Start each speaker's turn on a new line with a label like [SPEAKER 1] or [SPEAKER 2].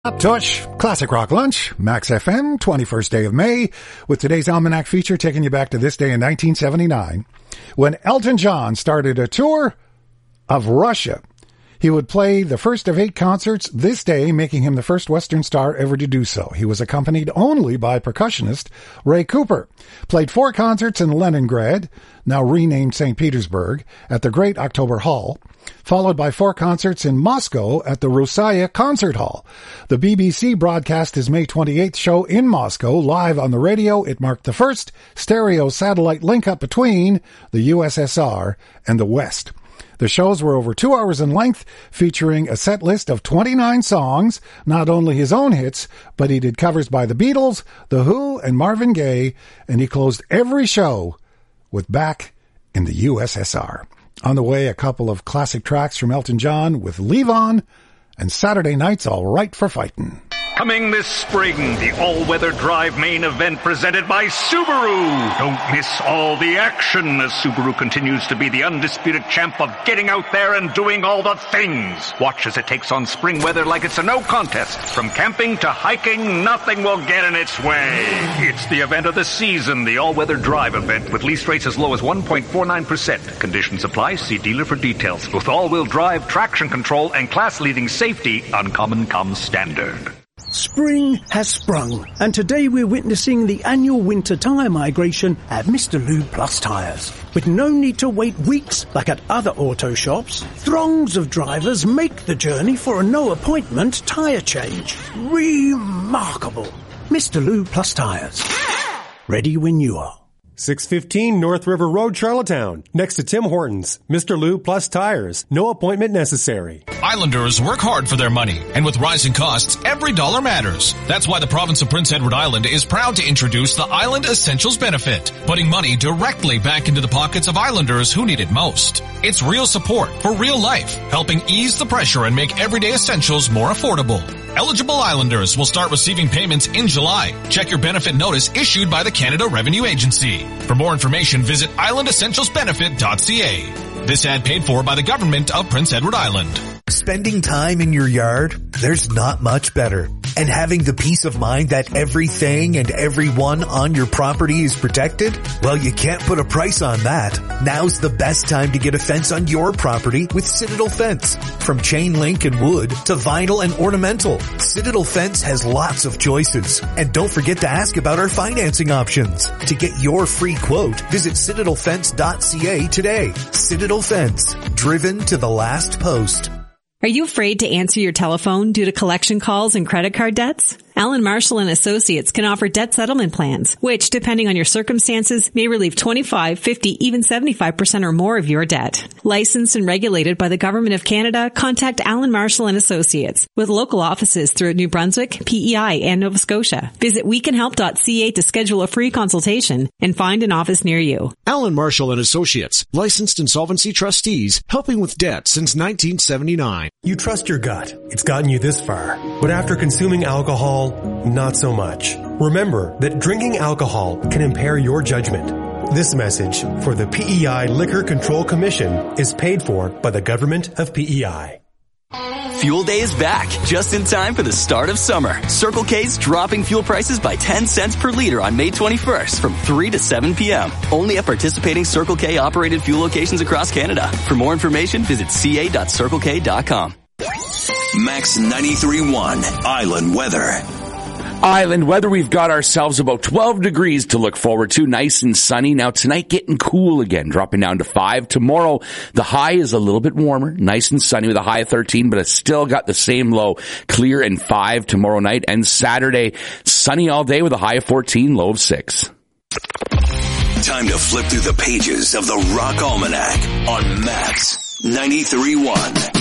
[SPEAKER 1] Up Tush, Classic Rock Lunch, Max FM, 21st day of May, with today's Almanac feature taking you back to this day in 1979, when Elton John started a tour of Russia. He would play the first of 8 concerts this day, making him the first Western star ever to do so. He was accompanied only by percussionist Ray Cooper. Played 4 concerts in Leningrad, now renamed St. Petersburg, at the Great October Hall, followed by 4 concerts in Moscow at the Rusaya Concert Hall. The BBC broadcast his May 28th show in Moscow live on the radio. It marked the first stereo satellite link-up between the USSR and the West. The shows were over 2 hours in length, featuring a set list of 29 songs, not only his own hits, but he did covers by the Beatles, The Who, and Marvin Gaye, and he closed every show with Back in the USSR. On the way, a couple of classic tracks from Elton John with Leave On and Saturday Night's All Right for Fightin'.
[SPEAKER 2] Coming this spring, the all-weather drive main event presented by Subaru. Don't miss all the action as Subaru continues to be the undisputed champ of getting out there and doing all the things. Watch as it takes on spring weather like it's a no contest. From camping to hiking, nothing will get in its way. It's the event of the season, the all-weather drive event, with lease rates as low as 1.49%. Conditions apply. See dealer for details. With all-wheel drive, traction control, and class-leading safety, Uncommon comes standard.
[SPEAKER 3] Spring has sprung, and today we're witnessing the annual winter tyre migration at Mr. Lube Plus Tyres. With no need to wait weeks like at other auto shops, throngs of drivers make the journey for a no-appointment tyre change. Remarkable. Mr. Lube Plus Tyres. Ready when you are.
[SPEAKER 4] 615 North River Road, Charlottetown, next to Tim Hortons. Mr. Lube Plus Tires. No appointment necessary.
[SPEAKER 5] Islanders work hard for their money, and with rising costs, every dollar matters. That's why the province of Prince Edward Island is proud to introduce the Island Essentials Benefit, putting money directly back into the pockets of Islanders who need it most. It's real support for real life, helping ease the pressure and make everyday essentials more affordable. Eligible Islanders will start receiving payments in July. Check your benefit notice issued by the Canada Revenue Agency. For more information, visit islandessentialsbenefit.ca. This ad paid for by the government of Prince Edward Island.
[SPEAKER 6] Spending time in your yard, there's not much better. And having the peace of mind that everything and everyone on your property is protected? Well, you can't put a price on that. Now's the best time to get a fence on your property with Citadel Fence. From chain link and wood to vinyl and ornamental, Citadel Fence has lots of choices. And don't forget to ask about our financing options. To get your free quote, visit citadelfence.ca today. Citadel Fence, driven to the last post.
[SPEAKER 7] Are you afraid to answer your telephone due to collection calls and credit card debts? Allen Marshall and Associates can offer debt settlement plans, which, depending on your circumstances, may relieve 25, 50, even 75% or more of your debt. Licensed and regulated by the Government of Canada, contact Allen Marshall and Associates with local offices throughout New Brunswick, PEI, and Nova Scotia. Visit wecanhelp.ca to schedule a free consultation and find an office near you.
[SPEAKER 8] Allen Marshall and Associates, licensed insolvency trustees, helping with debt since 1979.
[SPEAKER 4] You trust your gut. It's gotten you this far. But after consuming alcohol, not so much. Remember that drinking alcohol can impair your judgment. This message for the PEI Liquor Control Commission is paid for by the government of PEI.
[SPEAKER 9] Fuel Day is back, just in time for the start of summer. Circle K's dropping fuel prices by 10 cents per liter on May 21st from 3 to 7 p.m. Only at participating Circle K operated fuel locations across Canada. For more information, visit ca.circlek.com.
[SPEAKER 10] Max 93.1 Island Weather.
[SPEAKER 11] Island weather, we've got ourselves about 12 degrees to look forward to. Nice and sunny. Now tonight getting cool again, dropping down to 5. Tomorrow, the high is a little bit warmer, nice and sunny with a high of 13, but it's still got the same low, clear and 5 tomorrow night. And Saturday, sunny all day with a high of 14, low of 6.
[SPEAKER 10] Time to flip through the pages of the Rock Almanac on Max 93.1.